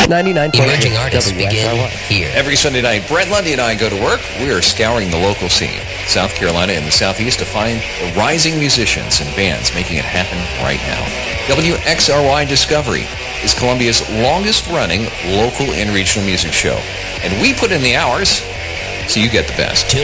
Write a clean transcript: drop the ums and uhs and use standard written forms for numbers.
99.3 Emerging artists begin WXRY. here. Every Sunday night, Brett Lundy and I go to work. We are scouring the local scene, South Carolina and the Southeast, to find the rising musicians and bands making it happen right now. WXRY Discovery is Columbia's longest-running local and regional music show. And we put in the hours, so you get the best.